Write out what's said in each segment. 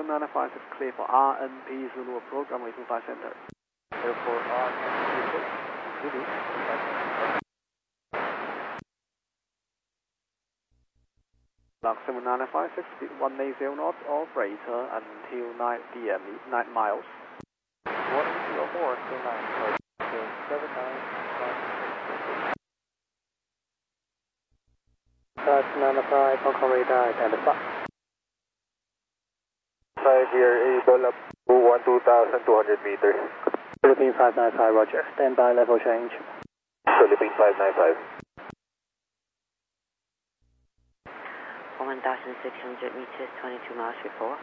7996 clear for RNP Zulu approach, runway 25 center. Clear for RNP Zulu. Log 7996, speed 180 knots or greater until 9 p.m., 9 miles. 104, 29, 79. Touch 95, Hong Kong radar, and the spot. 5 here, able up to 12,200 meters. Philippine 595, roger. Standby, level change. Philippine 595. 1,600 meters, 22 miles before.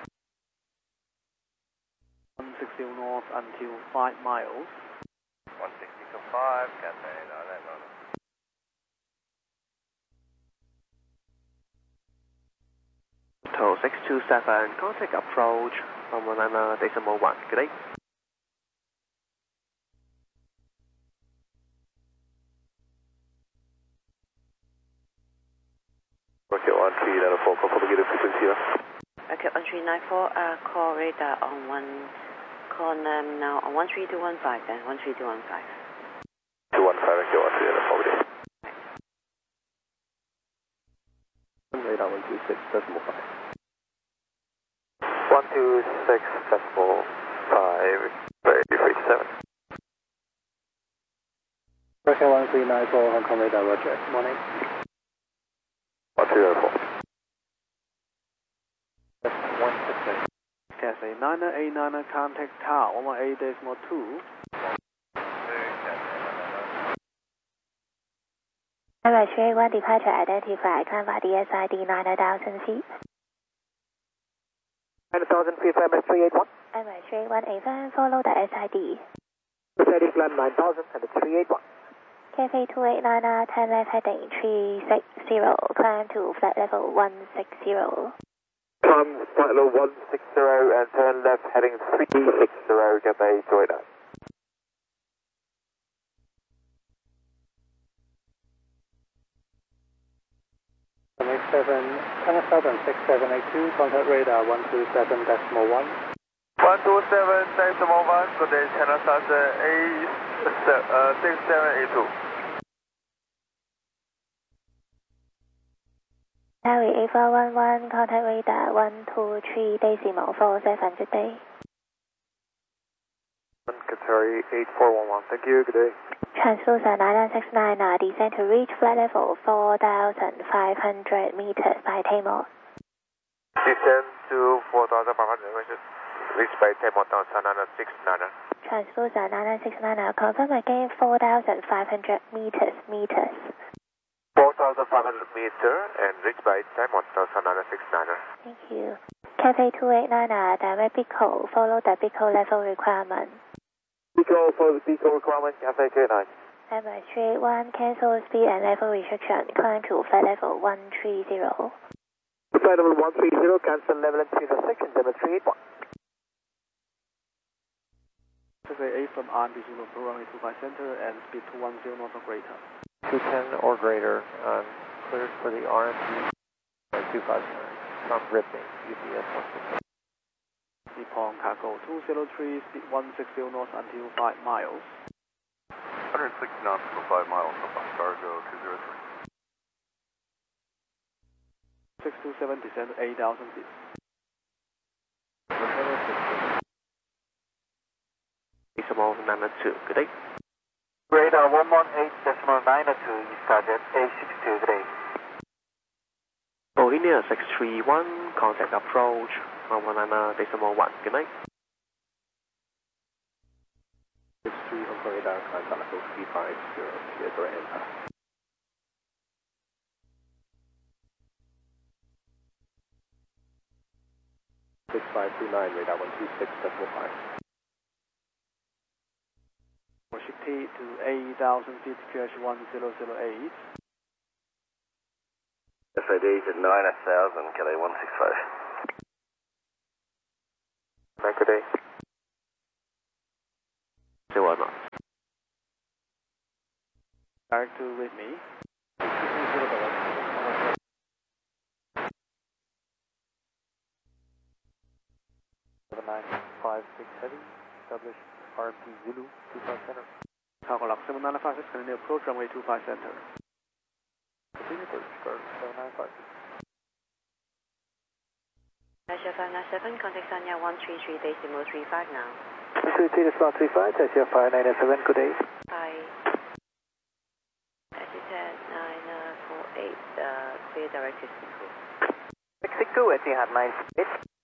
160 north until 5 miles. 160 to 5, Cathay, no. Total 627, contact approach, 119.1, good day. Rocket 1394, call for negative frequency. Rocket 1394, call radar on call now on 13215 then, 13215. 215, Rocket 1394. Radar 126.5. 126.5, very 37. Rocket 1394, Hong Kong radar, roger. Morning. 1304. 166. Cathay 9989, contact tower 118.2. Emirates 381 departure identified, climb by DSID 9,000 feet. 9,000 feet, Emirates 381. Emirates 381 AVAN, follow the SID. SID climb 9,000 and 381. Cafe 289, 10 left heading 360, climb to flight level 160. Climb flight level 160 and turn left heading 360, Cathay 289. China Southern 6782, contact radar 127.1. 127.1, good day, China Southern 6782. Harry 8411, contact radar 123.47, good day. Qatari 8411, thank you, good day. Translucent 9969, descend to reach flight level 4,500 meters by Tamor. Descend to 4,500 meters, reach by Tamor, 9969. Translucent 9969, confirm again 4,500 meters. 4,500 meters and reach by Tamor, 9969. Thank you. Cafe 289, direct Pico, follow the Pico level requirement. Pico for the Pico requirement, Cafe 29. Emirates 381, cancel speed and level restriction, climb to flight level 130. Flight level 130, cancel level and 36, Emirates 381. Cathay 8 from RNP Zulu approach, runway 25 center and speed 210 knots or greater. 210 or greater, cleared for the RMP 259 from Ripping, UPS 160. Nippon Cargo 203, speed 160 knots until 5 miles. 160 knots for 5 miles, Nippon Cargo 203. 627, descend 8,000 feet. Decimal 92, good day. Radar 118.92, East target A62, good day. Oh, India 631, contact approach, 119.1, good night. 63 Hong Kong radar, contact level 350, clear for enter. (6529) radar 126.5. Washington to 8,000 feet, QH 1008. SID to 9,000, Cathay 165. Good day. Still or not? Direct to with me. RMP Zulu 25 center. Tower Lock 795, continue approach runway 25 center. Continue approach, Garden 7956. Tasha 597, contact Sanya 133.35 now. 232 to slot 35, Tasha 597, good day. Hi. Etihad 948, clear directive 662, Etihad 98.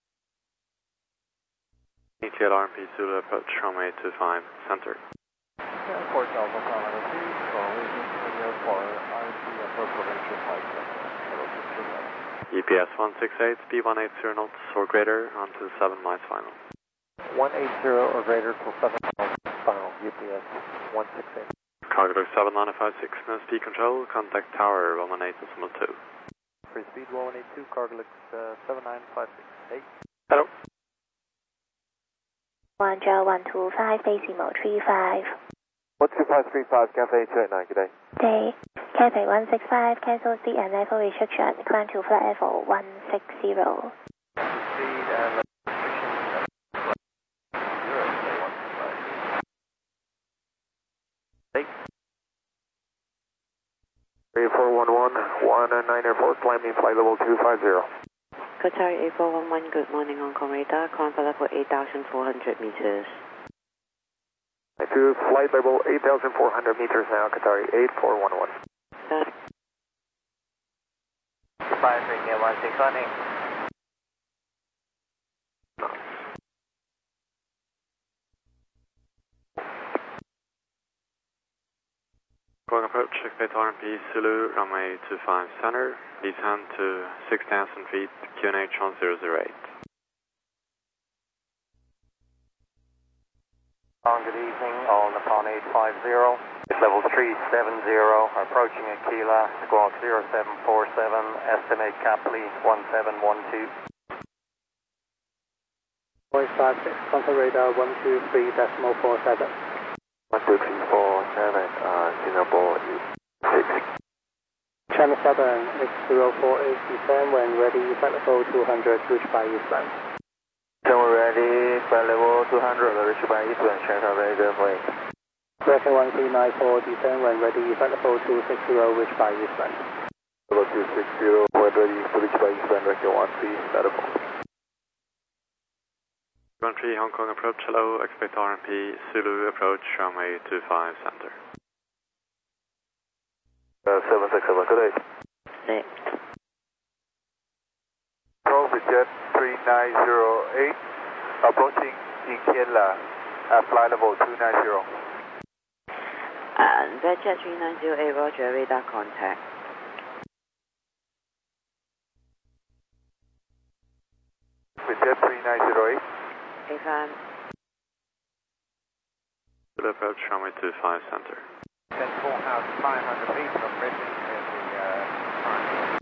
ETL RMP Zulu approach runway 25 center. Airport Alpha Palomar 2, Charlie, continue for RMP approach provincial flight. EPS 168, speed 180 knots or greater onto 7 miles final. 180 or greater to 7 miles final, UPS 168. Cargo 79556, no speed control, contact tower 118.2. Free speed 1182, Cargo 79568. Hello. 10125 decimal 35. 12535, Cafe 289, good day. Day. Cathay 165, cancel speed and level restriction, climb to flight level 160. Speed and restriction. 3411, 19 Airport, climbing flight level 250. Qatar 8411, good morning on radar, climb for level 8,400 meters. To flight level 8,400 meters now, Qatari 8411. 53161. Going approach, expect RMP Zulu, runway 25 center, descend to 6,000 feet, QNH 1008. Good evening, all Nippon 850, level 370, approaching Aquila, squawk 0747, estimate Capli 1712. 056, contact radar 123.47. 12347, Singapore 6. Channel 7, X048, descend when ready, flight level 200, reach by Eastland. When ready, flight level 200, reach by Eastland, Shanghai Vega Way. American 1394, descend when ready, flight level 260, reach by Eastland. Level 260, when ready, reach by Eastland, American 13, medical. 13 Hong Kong approach, hello, expect RMP Zulu approach, runway 25 center. 767, good day. Six. Jet 3908, approaching Ikiela at flight level 290. Jet 3908, roger, radar contact. Jet 3908. Affirm. Zulu approach, runway 25 center. Then 4,500 feet from Britain in the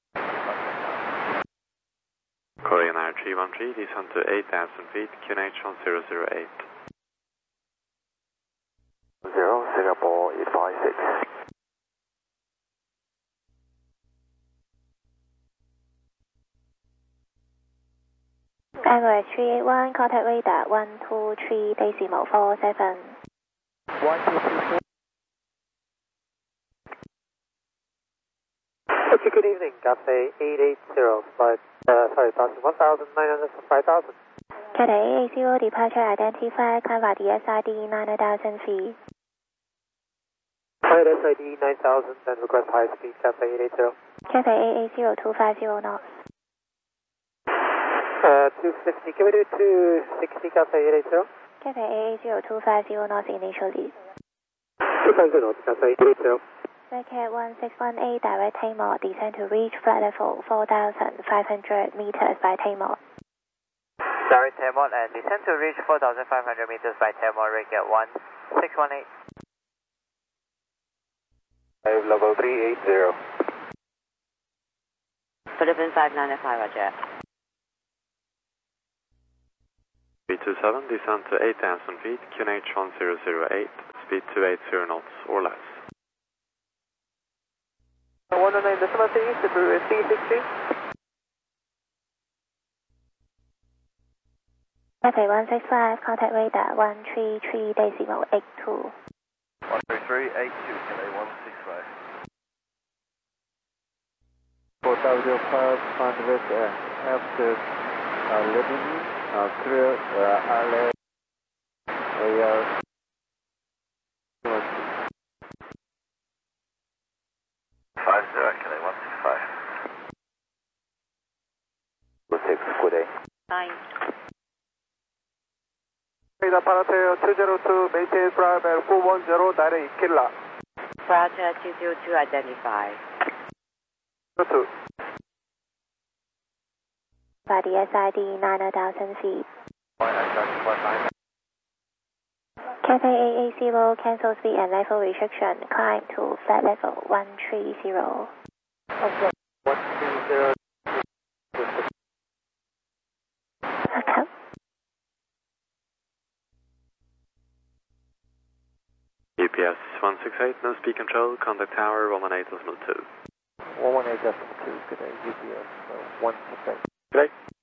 Korean Air 313, descend to 8,000 feet, QNH 1008. 0, Singapore 856. Angle 381, contact radar 123.47. 1224. Okay, good evening, Cathay 880, flight, passing 1,900 from 5,000. Cathay 880, departure identified, climb via DSID 9,000 feet. Flight SID 9,000, then request high speed, Cathay 880. Cathay 880, 250 knots. 250, can we do 260, Cathay 880? Cathay 880, 250 knots initially. 250 knots, Cathay 880. Red 1618, direct Tamar, descend to reach flight level 4,500 meters by Tamar. Direct Tamar and descend to reach 4,500 meters by Tamar, Red 1618. Level 380. Philippines 595, roger. 327, descend to 8,000 feet, QNH 1008, speed 280 knots or less. 109.3, Subaru C60. Cathay 165, contact radar 133.82. 133.82, Cathay 165. 4,500 after landing, clear island area. 50, Cathay 165. 26, good day. Bye. Radar Paratel 202, maintain flight at 410, direct Killa. Prater 202 identify. 2. Body SID 9,000 feet. Cathay 880, cancel speed and level restriction, climb to flight level 130. Okay. 130. Okay. UPS 168, no speed control, contact tower 118.2. 118.2, good day, UPS 168. Good day.